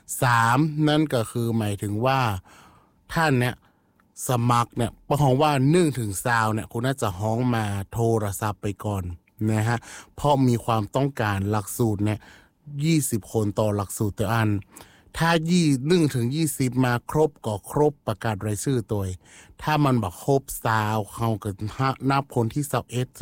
3นั่นก็คือหมายถึงว่าท่านเนี่ยสมัครเนี่ยประคองว่า1-20เนี่ยคุณน่าจะห้องมาโทรศัพท์ไปก่อนนะฮะเพราะมีความต้องการหลักสูตรเนี่ย20 คนต่อหลักสูตรแต่อันถ้า1-20มาครบก็ครบประกาศรายชื่อตัวถ้ามันบอกครบเขาก็นับคนที่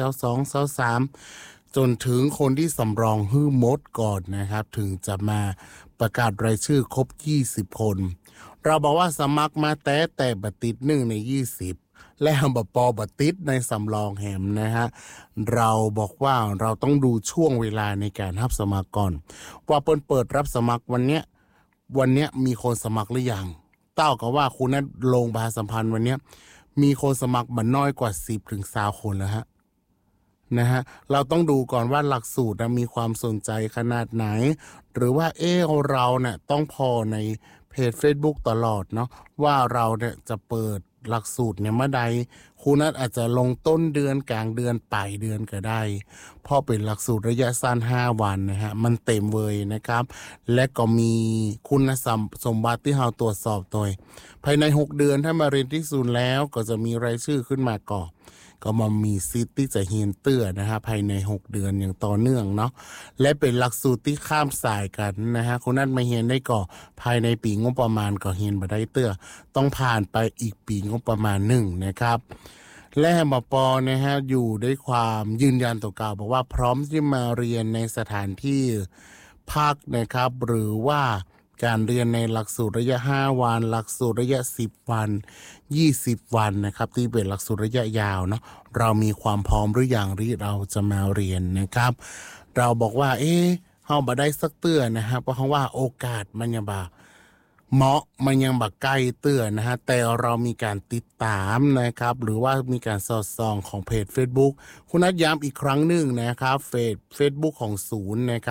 22 23จนถึงคนที่สำรองฮื้อมดก่อนนะครับถึงจะมาประกาศรายชื่อครบ20 คนเราบอกว่าสมัครมาแต่บัติด1 ใน 20และบัติดในสำรองแหมนะฮะเราบอกว่าเราต้องดูช่วงเวลาในการรับสมัครก่อนว่าเปิดรับสมัครวันเนี้ยมีคนสมัครหรือยังเต้ากับว่าคุณนั้นลงประชาสัมพันธ์วันเนี้ยมีคนสมัครมันน้อยกว่า10-20 คนแล้วฮะนะฮะเราต้องดูก่อนว่าหลักสูตรมีความสนใจขนาดไหนหรือว่าเราเนี่ยต้องพอในเพจ Facebook ตลอดเนาะว่าเราเนี่ยจะเปิดหลักสูตรเนี่ยเมื่อใดคุณนัทอาจจะลงต้นเดือนกลางเดือนปลายเดือนก็ได้เพราะเป็นหลักสูตรระยะสั้น5 วันนะฮะมันเต็มเวยนะครับและก็มีคุณสมบัติที่เราตรวจสอบโดยภายใน6 เดือนถ้ามาเรียนที่ศูนย์แล้วก็จะมีรายชื่อขึ้นมาก่อนก็มามีสิทธิ์ที่จะเฮียนเตื้อนะฮะภายใน6 เดือนอย่างต่อเนื่องเนาะและเป็นหลักสูตรที่ข้ามสายกันนะฮะคนนั้นมาเฮียนได้ก่อภายในปีงบประมาณก็เฮียนบ่ได้เตื้อต้องผ่านไปอีกปีงบประมาณ1นะครับและมป.นะฮะอยู่ด้วยความยืนยันต่อเก่าบอกว่าพร้อมที่มาเรียนในสถานที่พักนะครับหรือว่าการเรียนในหลักสูตรระยะ5 วันหลักสูตรระยะ10 วัน20 วันนะครับที่เป็นหลักสูตรระยะยาวเนาะเรามีความพร้อมหรือยังที่เราจะมาเรียนนะครับเราบอกว่าเฮาบ่ได้สักเตื้อนะครับเพราะว่าโอกาสมันยังบ่เหมาะมันยังบักใกล้เตื้อนะฮะแต่เรามีการติดตามนะครับหรือว่ามีการสอดส่องของเพจ Facebook คุณนัดย้ำอีกครั้งหนึ่งนะครับFacebook ของศูนย์นะครับ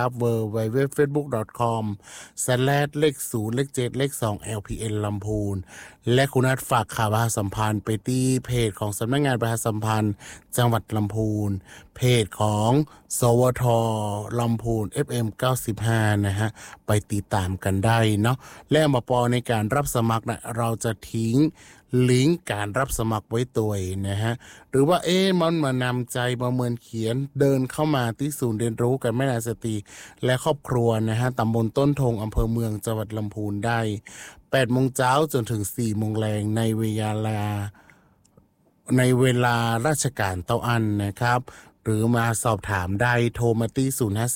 www.facebook.com/0 ลำพูนและคุณนัดฝากข่าวประชาสัมพันธ์ไปที่เพจของสำนักงานประชาสัมพันธ์จังหวัดลำพูนเพจของสวทลำพูน FM 95นะฮะไปติดตามกันได้เนาะและมป.ในการรับสมัครนะเราจะทิ้งลิงก์การรับสมัครไว้ตัวนะฮะหรือว่ามันมานำใจมาเมินเขียนเดินเข้ามาที่ศูนย์เรียนรู้กันแม่นาสตรีและครอบครัวนะฮะตำบลต้นธงอำเภอเมืองจังหวัดลำพูนได้8 โมงเช้าจนถึง4 โมงแรงในเวลาราชการเต้าอันนะครับหรือมาสอบถามได้โทรมาที่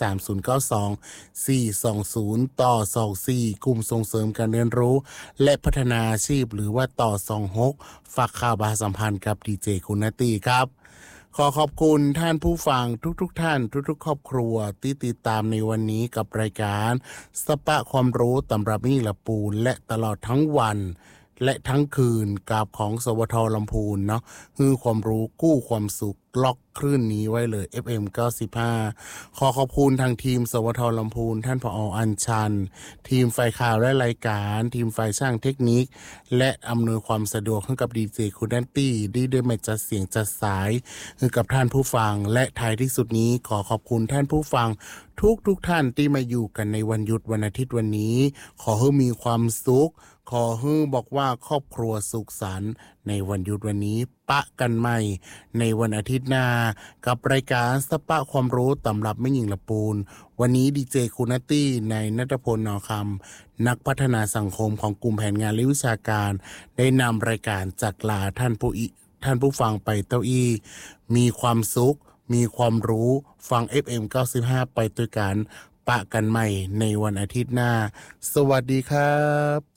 053-092-420-24กลุ่มส่งเสริมการเรียนรู้และพัฒนาอาชีพหรือว่าต่อ26ฝากข่าวประชาสัมพันธ์กับดีเจคุณนตีครับขอขอบคุณท่านผู้ฟังทุกท่านทุกครอบครัวที่ติดตามในวันนี้กับรายการสปะความรู้ตำรับนี่ละปูนและตลอดทั้งวันและทั้งคืนกับของสวทลำพูนเนาะคือความรู้กู้ความสุขล็อกคลื่นนี้ไว้เลย FM 95ขอขอบคุณทางทีมสวทลำพูนท่านผอ.อัญชันทีมฝ่ายข่าวและรายการทีมฝ่ายช่างเทคนิคและอำนวยความสะดวกให้กับดีเจคุณแดนตี้ได้มาจัดเสียงจัดสายให้กับท่านผู้ฟังและท้ายที่สุดนี้ขอขอบคุณท่านผู้ฟังทุกท่านที่มาอยู่กันในวันหยุดวันอาทิตย์วันนี้ขอให้มีความสุขขอให้บอกว่าครอบครัวสุขสันต์ในวันหยุดวันนี้ปะกันใหม่ในวันอาทิตย์หน้ากับรายการสปะความรู้ตำรับแม่หญิงละปูนวันนี้ดีเจคุณตี้ในณัฐพล นอคำนักพัฒนาสังคมของกลุ่มแผนงานและวิชาการได้นำรายการจากลาท่านผู้ฟังไปเต้าอี้มีความสุขมีความรู้ฟัง FM 95ไปด้วยกันปะกันใหม่ในวันอาทิตย์หน้าสวัสดีครับ